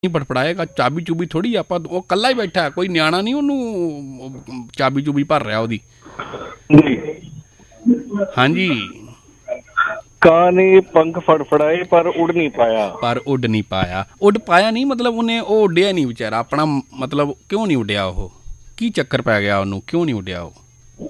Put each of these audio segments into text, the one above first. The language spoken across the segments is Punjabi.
ਨਹੀਂ ਫੜਫੜਾਏਗਾ, ਚਾਬੀ ਚੂਬੀ ਥੋੜ੍ਹੀ ਆਪਾਂ, ਉਹ ਇਕੱਲਾ ਹੀ ਬੈਠਾ, ਕੋਈ ਨਿਆਣਾ ਨਹੀਂ ਉਹਨੂੰ ਚਾਬੀ ਚੂਬੀ ਭਰ ਰਿਹਾ ਉਹਦੀ। ਹਾਂਜੀ। ਕਾਂ ਨੇ ਪੰਖ ਫੜਫੜਾਏ ਪਰ ਉੱਡ ਨਹੀਂ ਪਾਇਆ। ਉੱਡ ਨਹੀਂ ਮਤਲਬ ਉਹਨੇ ਉਹ ਉੱਡਿਆ ਨਹੀਂ ਵਿਚਾਰਾ ਆਪਣਾ, ਮਤਲਬ ਕਿਉਂ ਨਹੀਂ ਉੱਡਿਆ ਉਹ, ਕੀ ਚੱਕਰ ਪੈ ਗਿਆ ਉਹਨੂੰ, ਕਿਉਂ ਨਹੀਂ ਉੱਡਿਆ ਉਹ?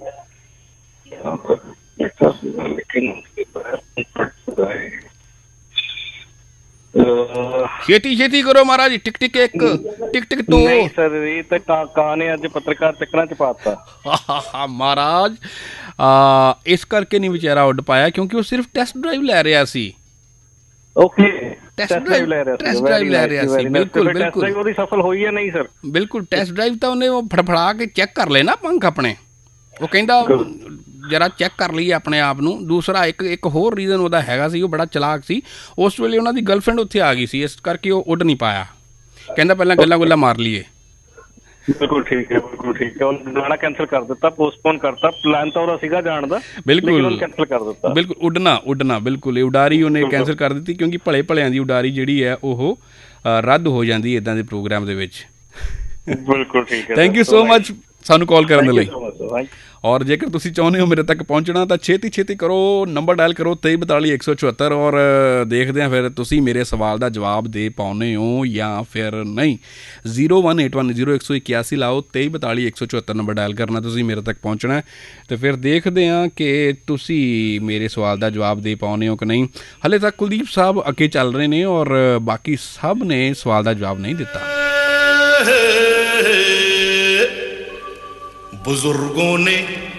ਛੇਤੀ ਛੇਤੀ ਕਰੋ ਮਹਾਰਾਜ, ਟਿਕ ਟਿਕ 1, ਟਿਕ ਟਿਕ 2। ਨਹੀਂ ਸਰ, ਇਹ ਤਾਂ ਕਾਂ ਨੇ ਅੱਜ ਪੱਤਰਕਾਰ ਚੱਕਰਾਂ ਚ ਪਾਤਾ ਮਹਾਰਾਜ। ਇਸ ਕਰਕੇ ਨਹੀਂ ਵਿਚਾਰਾ ਉੱਡ ਪਾਇਆ ਕਿਉਂਕਿ ਉਹ ਸਿਰਫ ਟੈਸਟ ਡਰਾਈਵ ਲੈ ਰਿਹਾ ਸੀ। ਟੈਸਟ ਡਰਾਈਵ ਲੈ ਰਿਹਾ ਸੀ। ਬਿਲਕੁਲ ਬਿਲਕੁਲ। ਉਹਦੀ ਸਫਲ ਹੋਈ ਹੈ ਨਹੀਂ ਸਰ? ਬਿਲਕੁਲ ਟੈਸਟ ਡਰਾਈਵ ਤਾਂ ਉਹਨੇ ਉਹ ਫੜਫੜਾ ਕੇ ਚੈੱਕ ਕਰ ਲਏ ਨਾ ਪੰਖ ਆਪਣੇ, ਉਹ ਕਹਿੰਦਾ ਜਰਾ ਚੈੱਕ ਕਰ ਲਈਏ ਆਪਣੇ ਆਪ ਨੂੰ। ਦੂਸਰਾ ਇੱਕ ਹੋਰ ਰੀਜ਼ਨ ਉਹਦਾ ਹੈਗਾ ਸੀ, ਉਹ ਬੜਾ ਚਲਾਕ ਸੀ। ਉਸ ਵੇਲੇ ਉਹਨਾਂ ਦੀ ਗਰਲਫਰੈਂਡ ਉੱਥੇ ਆ ਗਈ ਸੀ, ਇਸ ਕਰਕੇ ਉਹ ਉੱਡ ਨਹੀਂ ਪਾਇਆ। ਕਹਿੰਦਾ ਪਹਿਲਾਂ ਗੱਲਾਂ ਗੁੱਲਾਂ ਮਾਰ ਲਈਏ। ਬਿਲਕੁਲ ਠੀਕ ਹੈ, ਬਿਲਕੁਲ ਠੀਕ ਹੈ। ਉਹਨੇ ਗਾਣਾ ਕੈਂਸਲ ਕਰ ਦਿੱਤਾ, ਪੋਸਟਪੋਨ ਕਰਤਾ। ਪਲਾਨ ਤਾਂ ਉਹਦਾ ਸੀਗਾ ਜਾਣ ਦਾ, ਬਿਲਕੁਲ ਕੈਂਸਲ ਕਰ ਦਿੱਤਾ। ਬਿਲਕੁਲ ਉੱਡਣਾ ਬਿਲਕੁਲ ਇਹ ਉਡਾਰੀ ਉਹਨੇ ਕੈਂਸਲ ਕਰ ਦਿੱਤੀ ਕਿਉਂਕਿ ਭਲਿਆਂ ਦੀ ਉਡਾਰੀ ਜਿਹੜੀ ਹੈ ਉਹ ਰੱਦ ਹੋ ਜਾਂਦੀ ਇੱਦਾਂ ਦੇ ਪ੍ਰੋਗਰਾਮ ਦੇ ਵਿੱਚ। ਬਿਲਕੁਲ ਠੀਕ ਹੈ। ਥੈਂਕ ਯੂ ਸੋ ਮਚ ਸਾਨੂੰ ਕਾਲ ਕਰਨ ਦੇ ਲਈ। ਔਰ ਜੇਕਰ ਤੁਸੀਂ ਚਾਹੁੰਦੇ ਹੋ ਮੇਰੇ ਤੱਕ ਪਹੁੰਚਣਾ ਤਾਂ ਛੇਤੀ ਕਰੋ, ਨੰਬਰ ਡਾਇਲ ਕਰੋ 2342 174। ਔਰ ਦੇਖਦੇ ਹਾਂ ਫਿਰ ਤੁਸੀਂ ਮੇਰੇ ਸਵਾਲ ਦਾ ਜਵਾਬ ਦੇ ਪਾਉਂਦੇ ਹੋ ਜਾਂ ਫਿਰ ਨਹੀਂ। 01810181 ਲਾਓ, 2342 174 ਨੰਬਰ ਡਾਇਲ ਕਰਨਾ, ਤੁਸੀਂ ਮੇਰੇ ਤੱਕ ਪਹੁੰਚਣਾ। ਅਤੇ ਫਿਰ ਦੇਖਦੇ ਹਾਂ ਕਿ ਤੁਸੀਂ ਮੇਰੇ ਸਵਾਲ ਦਾ ਜਵਾਬ ਦੇ ਪਾਉਂਦੇ ਹੋ ਕਿ ਨਹੀਂ। ਹਾਲੇ ਤੱਕ ਕੁਲਦੀਪ ਸਾਹਿਬ ਅੱਗੇ ਚੱਲ ਰਹੇ ਨੇ ਔਰ ਬਾਕੀ ਸਭ ਨੇ ਸਵਾਲ ਦਾ ਜਵਾਬ ਨਹੀਂ ਦਿੱਤਾ। बुजुर्गों ने